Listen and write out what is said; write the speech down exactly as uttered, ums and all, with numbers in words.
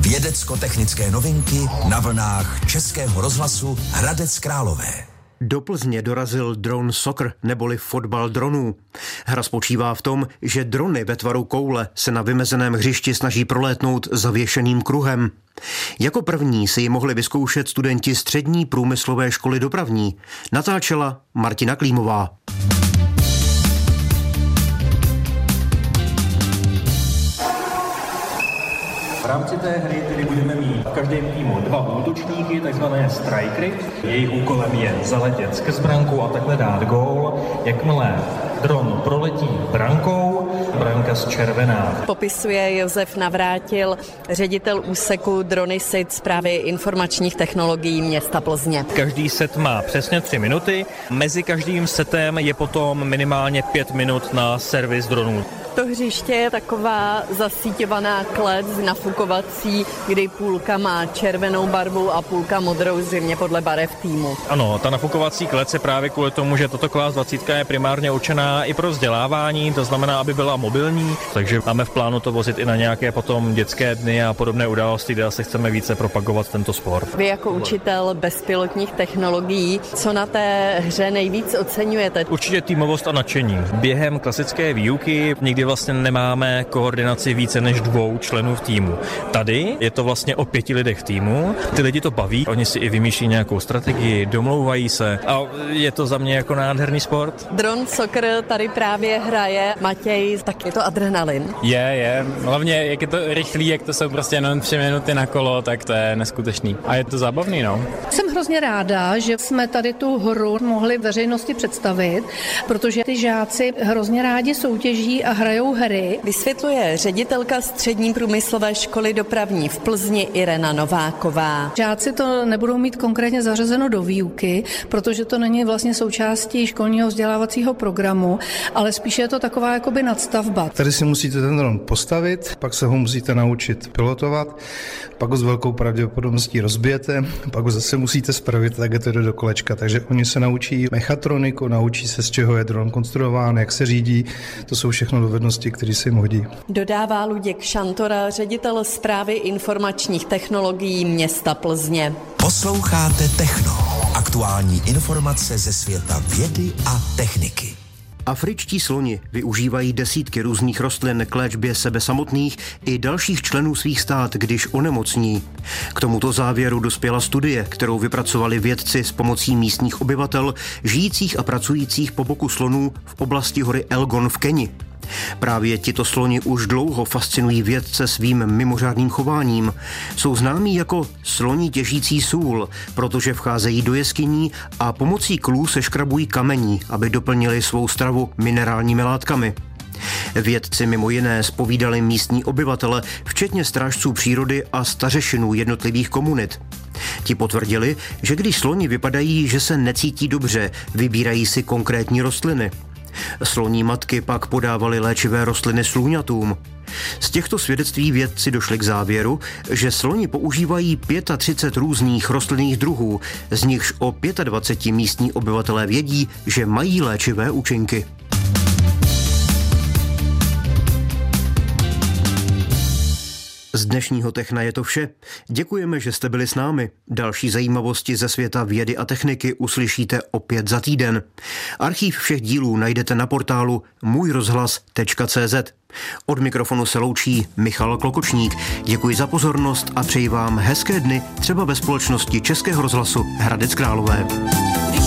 Vědecko-technické novinky na vlnách Českého rozhlasu Hradec Králové. Do Plzně dorazil dron soccer, neboli fotbal dronů. Hra spočívá v tom, že drony ve tvaru koule se na vymezeném hřišti snaží prolétnout zavěšeným kruhem. Jako první si ji mohli vyzkoušet studenti střední průmyslové školy dopravní. Natáčela Martina Klímová. V rámci té hry tedy budeme mít v každém týmu dva útočníky, takzvané strikery. Jejich úkolem je zaletět skrz branku a takhle dát gól. Jakmile dron proletí brankou, branka zčervená. Popisuje Josef Navrátil, ředitel úseku Drony SIT Správy informačních technologií města Plzně. Každý set má přesně tři minuty, mezi každým setem je potom minimálně pět minut na servis dronů. To hřiště je taková zasíťovaná klec nafukovací, kdy půlka má červenou barvu a půlka modrou, zřejmě podle barev týmu. Ano, ta nafukovací klec je právě kvůli tomu, že tato klás dvacet je primárně určená i pro vzdělávání, to znamená, aby byla mobilní, takže máme v plánu to vozit i na nějaké potom dětské dny a podobné události, kde se chceme více propagovat tento sport. Vy jako učitel bezpilotních technologií, co na té hře nejvíc oceňujete? Určitě týmovost a nadšení. Během klasické výuky někdy vlastně nemáme koordinaci více než dvou členů v týmu. Tady je to vlastně o pěti lidech v týmu. Ty lidi to baví, oni si i vymýšlí nějakou strategii, domlouvají se a je to za mě jako nádherný sport. Dron soccer tady právě hraje Matěj, tak je to adrenalin. Je, je. Hlavně jak je to rychlý, jak to jsou prostě jenom tři minuty na kolo, tak to je neskutečný. A je to zábavný, no. Jsem hrozně ráda, že jsme tady tu hru mohli veřejnosti představit, protože ty žáci hrozně rádi soutěží a hrají hry. Vysvětluje ředitelka střední průmyslové školy dopravní v Plzni Irena Nováková. Žáci to nebudou mít konkrétně zařazeno do výuky, protože to není vlastně součástí školního vzdělávacího programu, ale spíše je to taková jakoby nadstavba. Tady si musíte ten dron postavit, pak se ho musíte naučit pilotovat, pak ho s velkou pravděpodobností rozbijete, pak ho zase musíte spravit, tak je to jde do kolečka. Takže oni se naučí mechatroniku, naučí se, z čeho je dron konstruován, jak se řídí, to jsou všechno dovednosti, které se jim hodí. Dodává Luděk Šantora, ředitel Správy informačních technologií města Plzně. Posloucháte Techno. Aktuální informace ze světa vědy a techniky. Afričtí sloni využívají desítky různých rostlin k léčbě sebe samotných i dalších členů svých stát, když onemocní. K tomuto závěru dospěla studie, kterou vypracovali vědci s pomocí místních obyvatel, žijících a pracujících po boku slonů v oblasti hory Elgon v Keni. Právě tito sloni už dlouho fascinují vědce svým mimořádným chováním. Jsou známí jako sloni těžící sůl, protože vcházejí do jeskyní a pomocí klů seškrabují kamení, aby doplnili svou stravu minerálními látkami. Vědci mimo jiné zpovídali místní obyvatele, včetně strážců přírody a stařešinů jednotlivých komunit. Ti potvrdili, že když sloni vypadají, že se necítí dobře, vybírají si konkrétní rostliny. Sloní matky pak podávaly léčivé rostliny slůňatům. Z těchto svědectví vědci došli k závěru, že sloni používají třicet pět různých rostlinných druhů, z nichž o dvacet pět místní obyvatelé vědí, že mají léčivé účinky. Z dnešního Techna je to vše. Děkujeme, že jste byli s námi. Další zajímavosti ze světa vědy a techniky uslyšíte opět za týden. Archív všech dílů najdete na portálu můj rozhlas tečka cé zet. Od mikrofonu se loučí Michal Klokočník. Děkuji za pozornost a přeji vám hezké dny, třeba ve společnosti Českého rozhlasu Hradec Králové.